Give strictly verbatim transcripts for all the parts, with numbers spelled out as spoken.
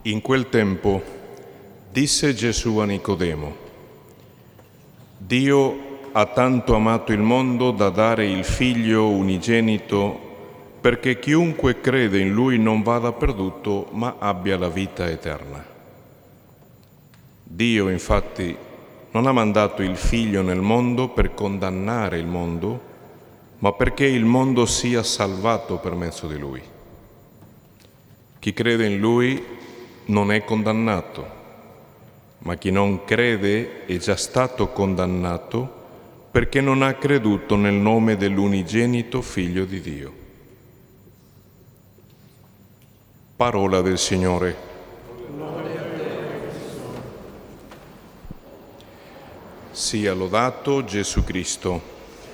In quel tempo disse Gesù a Nicodemo: Dio ha tanto amato il mondo da dare il Figlio unigenito perché chiunque crede in Lui non vada perduto ma abbia la vita eterna. Dio infatti non ha mandato il Figlio nel mondo per condannare il mondo, ma perché il mondo sia salvato per mezzo di Lui. Chi crede in Lui non è condannato, ma chi non crede è già stato condannato perché non ha creduto nel nome dell'unigenito Figlio di Dio. Parola del Signore. Sia lodato Gesù Cristo.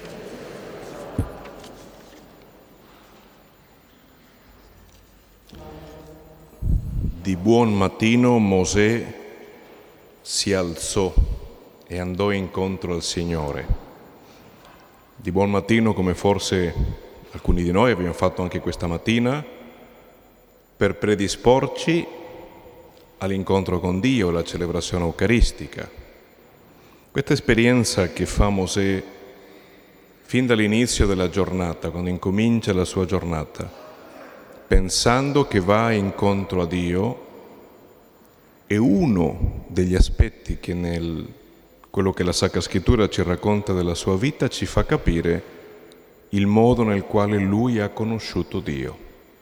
Di buon mattino Mosè si alzò e andò incontro al Signore. Di buon mattino, come forse alcuni di noi abbiamo fatto anche questa mattina, per predisporci all'incontro con Dio, la celebrazione eucaristica. Questa esperienza che fa Mosè fin dall'inizio della giornata, quando incomincia la sua giornata, pensando che va incontro a Dio, è uno degli aspetti che nel quello che la Sacra Scrittura ci racconta della sua vita ci fa capire il modo nel quale lui ha conosciuto Dio.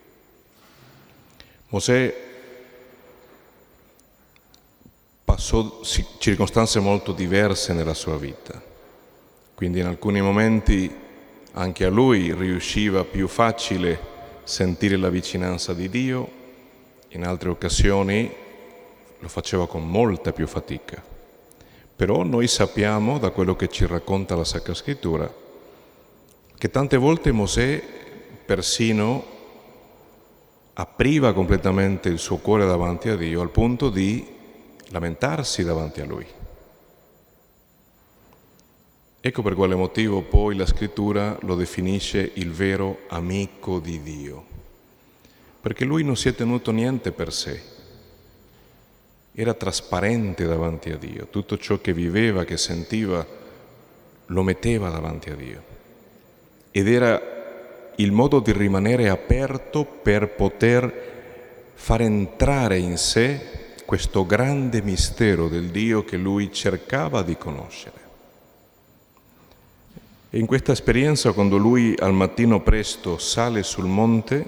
Mosè passò circostanze molto diverse nella sua vita, quindi in alcuni momenti anche a lui riusciva più facile sentire la vicinanza di Dio, in altre occasioni lo faceva con molta più fatica. Però noi sappiamo, da quello che ci racconta la Sacra Scrittura, che tante volte Mosè persino apriva completamente il suo cuore davanti a Dio, al punto di lamentarsi davanti a Lui. Ecco per quale motivo poi la Scrittura lo definisce il vero amico di Dio, perché lui non si è tenuto niente per sé, era trasparente davanti a Dio, tutto ciò che viveva, che sentiva, lo metteva davanti a Dio. Ed era il modo di rimanere aperto per poter far entrare in sé questo grande mistero del Dio che lui cercava di conoscere. E in questa esperienza, quando lui al mattino presto sale sul monte,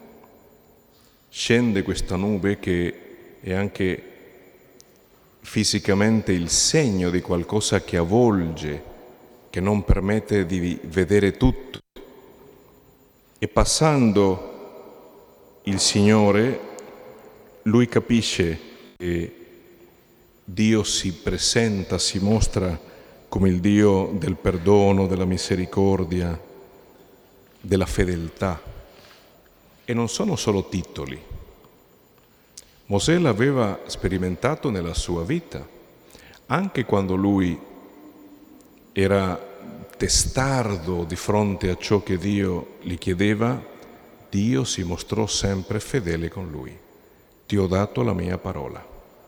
scende questa nube che è anche fisicamente il segno di qualcosa che avvolge, che non permette di vedere tutto. E passando il Signore, lui capisce che Dio si presenta, si mostra come il Dio del perdono, della misericordia, della fedeltà. E non sono solo titoli. Mosè l'aveva sperimentato nella sua vita, anche quando lui era testardo di fronte a ciò che Dio gli chiedeva, Dio si mostrò sempre fedele con lui. Ti ho dato la mia parola.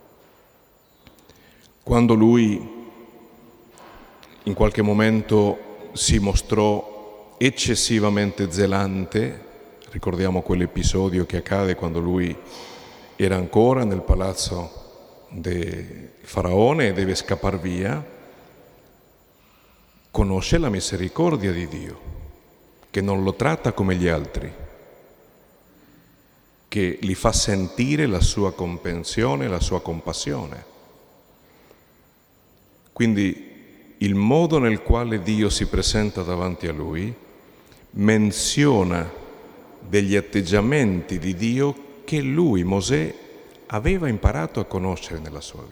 Quando lui in qualche momento si mostrò eccessivamente zelante, ricordiamo quell'episodio che accade quando lui era ancora nel palazzo del faraone e deve scappar via, conosce la misericordia di Dio, che non lo tratta come gli altri, che gli fa sentire la sua comprensione, la sua compassione. Quindi il modo nel quale Dio si presenta davanti a lui menziona degli atteggiamenti di Dio che lui, Mosè, aveva imparato a conoscere nella sua vita.